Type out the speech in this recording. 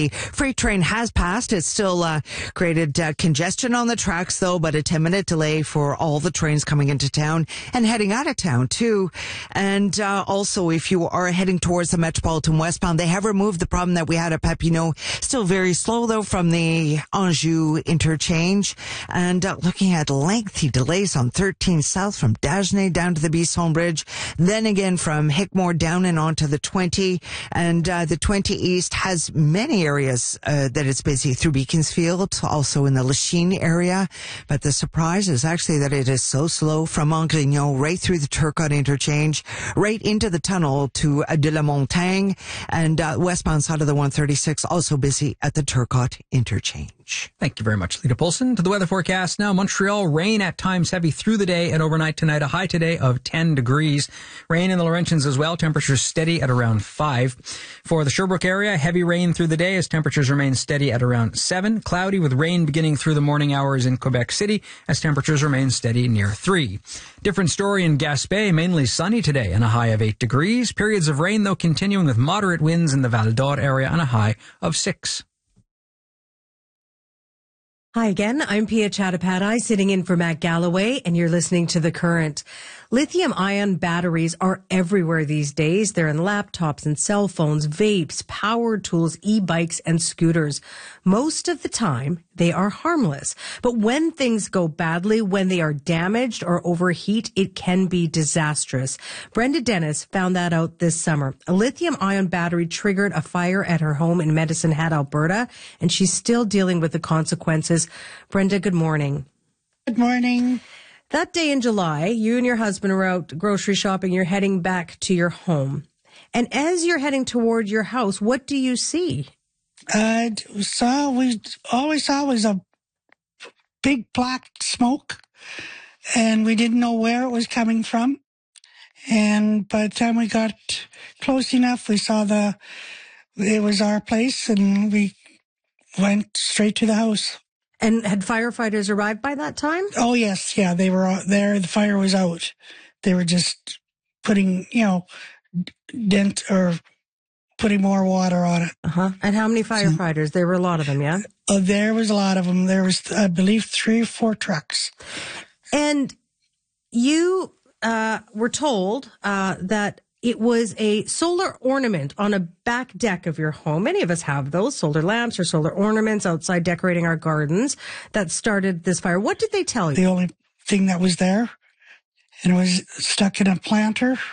A freight train has passed. It's still created congestion on the tracks, though, but a 10-minute delay for all the trains coming into town and heading out of town, too. And also, if you are heading towards the Metropolitan westbound, they have removed the problem that we had at Papineau. Still very slow, though, from the Anjou interchange. And looking at lengthy delays on 13 South from Dagenais down to the Bisson Bridge. Then again from Hickmore down and onto the 20. And the 20 East has many areas that it's busy through Beaconsfield, also in the Lachine area. But the surprise is actually that it is so slow from Angrignon right through the Turcotte interchange, right into the tunnel to de la Montagne, and westbound side of the 136 also busy at the Turcotte interchange. Thank you very much, Lita Polson. To the weather forecast now. Montreal, rain at times heavy through the day and overnight tonight. A high today of 10 degrees. Rain in the Laurentians as well. Temperatures steady at around 5. For the Sherbrooke area, heavy rain through the day as temperatures remain steady at around 7. Cloudy with rain beginning through the morning hours in Quebec City as temperatures remain steady near 3. Different story in Gaspé, mainly sunny today and a high of 8 degrees. Periods of rain, though, continuing with moderate winds in the Val d'Or area and a high of 6. Hi again, I'm Pia Chattopadhyay sitting in for Matt Galloway, and you're listening to The Current. Lithium-ion batteries are everywhere these days. They're in laptops and cell phones, vapes, power tools, e-bikes, and scooters. Most of the time, they are harmless. But when things go badly, when they are damaged or overheat, it can be disastrous. Brenda Dennis found that out this summer. A lithium-ion battery triggered a fire at her home in Medicine Hat, Alberta, and she's still dealing with the consequences. Brenda, good morning. Good morning. That day in July, you and your husband were out grocery shopping. You're heading back to your home. And as you're heading toward your house, what do you see? We always saw was a big black smoke, and we didn't know where it was coming from. And by the time we got close enough, we saw it was our place, and we went straight to the house. And had firefighters arrived by that time? Oh, yes. Yeah, they were there. The fire was out. They were just putting, putting more water on it. Uh-huh. And how many firefighters? There were a lot of them, yeah? There was a lot of them. There was, I believe, 3 or 4 trucks. And you were told that it was a solar ornament on a back deck of your home. Many of us have those, solar lamps or solar ornaments outside decorating our gardens, that started this fire. What did they tell you? The only thing that was there, and it was stuck in a planter